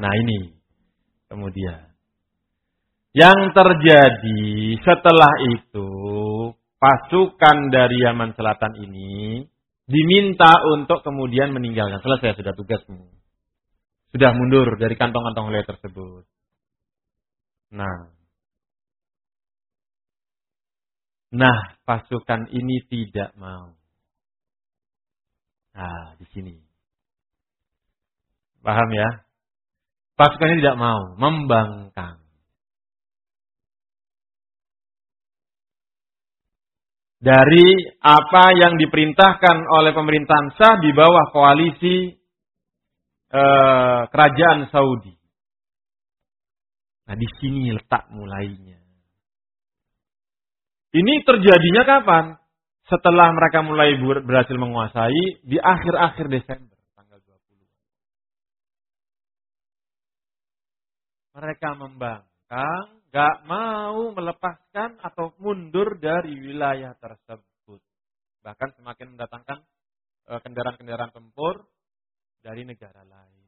Nah ini kemudian yang terjadi setelah itu, pasukan dari Yaman Selatan ini diminta untuk kemudian meninggalkan. Selesai sudah tugasmu. Sudah mundur dari kantong-kantong wilayah tersebut. Nah, pasukan ini tidak mau. Nah, di sini. Paham ya? Pasukan ini tidak mau, membangkang. Dari apa yang diperintahkan oleh pemerintahan Shah di bawah koalisi kerajaan Saudi. Nah, di sini letak mulainya. Ini terjadinya kapan? Setelah mereka mulai berhasil menguasai di akhir-akhir Desember, tanggal 20. Mereka membangkang, gak mau melepaskan atau mundur dari wilayah tersebut. Bahkan semakin mendatangkan kendaraan-kendaraan tempur dari negara lain.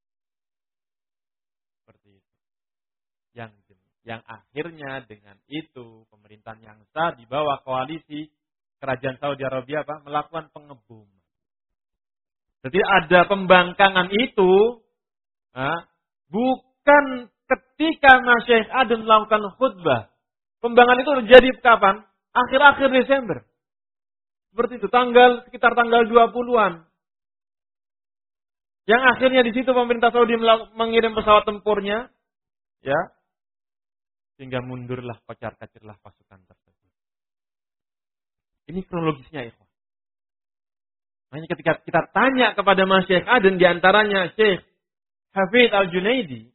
Seperti itu. Yang akhirnya dengan itu pemerintahan yang sah di bawah koalisi kerajaan Saudi Arabia melakukan pengeboman. Jadi ada pembangkangan itu bukan ketika Masyaikh Aden melakukan khutbah. Pembangkangan itu terjadi kapan? Akhir-akhir Desember. Seperti itu, sekitar tanggal 20-an. Yang akhirnya di situ pemerintah Saudi mengirim pesawat tempurnya, ya, sehingga mundurlah, kocar-kacirlah pasukan tersebut. Ini kronologisnya, ikhwan. Makanya ketika kita tanya kepada Masyaikh Aden, diantaranya Syekh Hafidz Al-Junaidi,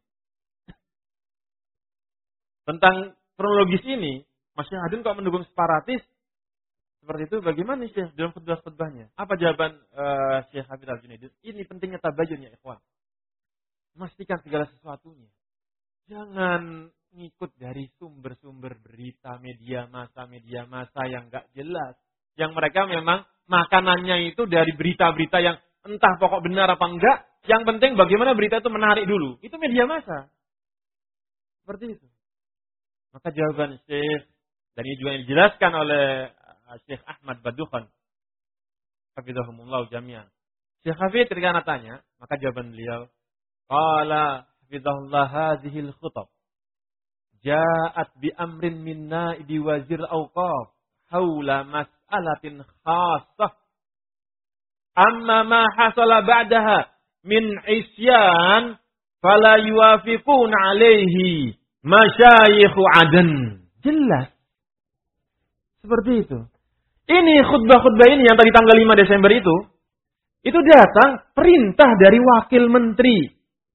tentang kronologis ini, Masyaikh Aden kok mendukung separatis? Seperti itu, bagaimana Syekh dalam khutbah-khutbahnya? Apa jawaban Syekh Hafidz Al-Junaidi? Ini pentingnya tabayun ya ikhwan. Memastikan segala sesuatunya. Jangan ngikut dari sumber-sumber berita media massa yang gak jelas. Yang mereka memang makanannya itu dari berita-berita yang entah pokok benar apa enggak. Yang penting bagaimana berita itu menarik dulu. Itu media massa. Seperti itu. Maka jawaban Syekh, dan ini juga dijelaskan oleh Syekh Ahmad Badukhan, hafizahumullah jami'an. Syekh Hafidz ketika anak tanya, maka jawaban beliau, qala hafizahullah hadhil khutab ja'at bi amrin min na'ibi wazir awqaf haula mas'alatin khassah amma ma hasala ba'daha min isyan fala yuwafiquna alaihi masyayikhu Aden. Jelas. Seperti itu. Ini khutbah-khutbah ini yang tadi tanggal 5 Desember itu datang perintah dari wakil menteri.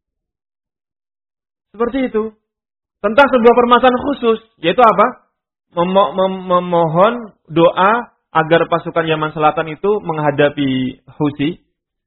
Seperti itu. Tentang sebuah permasalahan khusus. Yaitu apa? Memohon doa agar pasukan Yaman Selatan itu menghadapi Houthi.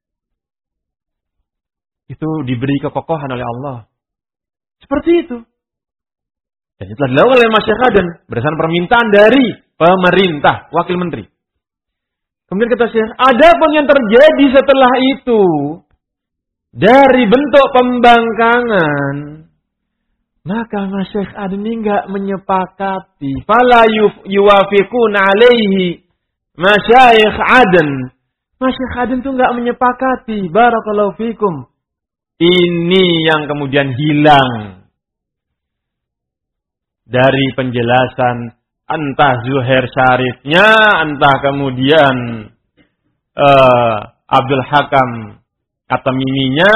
Itu diberi kekokohan oleh Allah. Seperti itu. Dan itu telah dilakukan oleh Masyaikh Aden berdasarkan permintaan dari pemerintah, wakil menteri. Kemudian kata Syekh, adapun yang terjadi setelah itu dari bentuk pembangkangan, maka Masyaikh Aden ini enggak menyepakati. Fala yuwafiquna alaihi Masyaikh Aden. Masyaikh Aden itu enggak menyepakati. Barakallahu fikum. Ini yang kemudian hilang dari penjelasan entah Zuhair Syarifnya, entah kemudian Abdul Hakam At-Tamiminya,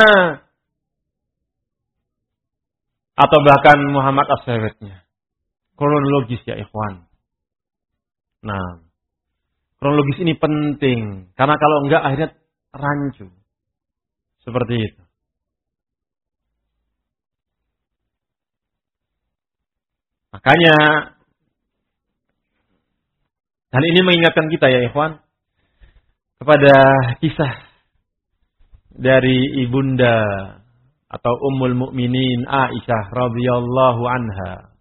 atau bahkan Muhammad As-Sawetnya. Kronologis ya ikhwan. Nah, kronologis ini penting. Karena kalau enggak akhirnya rancu. Seperti itu. Makanya, dan ini mengingatkan kita ya ikhwan, kepada kisah dari ibunda atau Ummul Mukminin Aisyah radhiyallahu anha.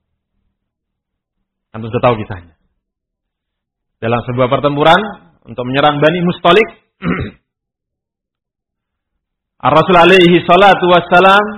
Anda sudah tahu kisahnya. Dalam sebuah pertempuran untuk menyerang Bani Mustalik, Ar-Rasul alaihi salatu wassalam